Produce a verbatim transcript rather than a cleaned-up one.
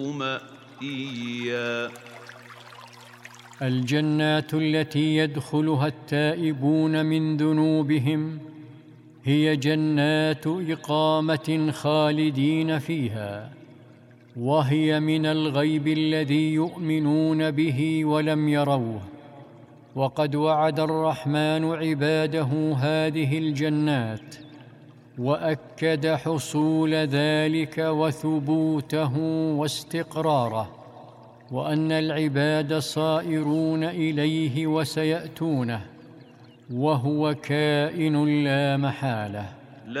مأتيا. الجنات التي يدخلها التائبون من ذنوبهم هي جنات إقامة خالدين فيها، وهي من الغيب الذي يؤمنون به ولم يروه. وقد وعد الرحمن عباده هذه الجنات، وأكد حصول ذلك وثبوته واستقراره، وأن العباد صائرون إليه وسيأتونه، وهو كائن لا محالة.